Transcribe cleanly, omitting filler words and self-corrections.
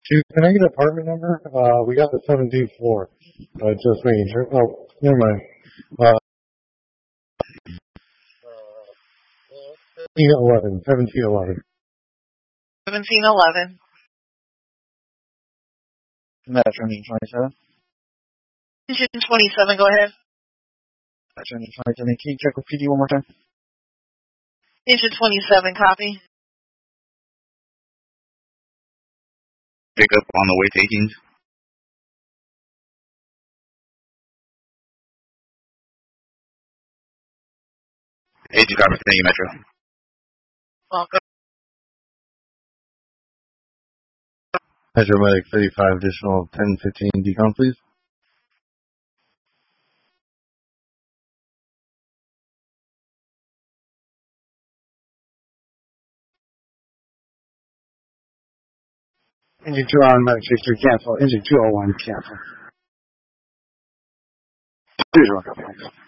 Can I get an apartment number? We got the 17th floor. Just making sure. Oh, never mind. 1711. 1711. 1711. Metro 27. Engine 27, go ahead. Metro 27. Can you check with PD one more time? Engine 27, copy. Pick up on the way takings. Agent copy, thank you, Metro. Welcome. Metro Medic 35, additional 1015 decon, please. Engine 2 on Medic 63, cancel. Engine 201, cancel. 201, copy.